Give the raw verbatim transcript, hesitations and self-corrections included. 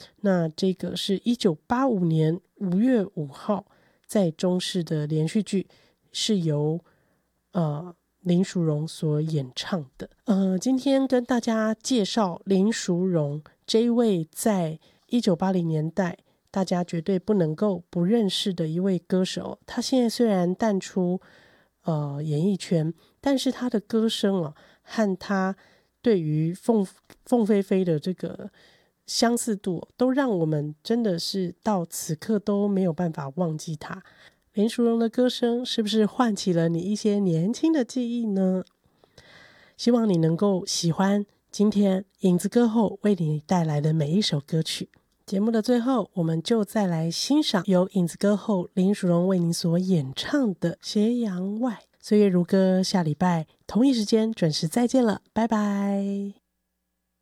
那这个是一九八五年五月五号在中视的连续剧，是由呃林淑荣所演唱的。呃，今天跟大家介绍林淑荣这一位在一九八零年代大家绝对不能够不认识的一位歌手。他现在虽然淡出呃演艺圈，但是他的歌声啊，和他对于凤凤飞飞的这个相似度，都让我们真的是到此刻都没有办法忘记他。林淑荣的歌声是不是唤起了你一些年轻的记忆呢？希望你能够喜欢今天影子歌后为你带来的每一首歌曲。节目的最后，我们就再来欣赏由影子歌后林淑荣为你所演唱的《斜阳外》。岁月如歌，下礼拜同一时间准时再见了，拜拜。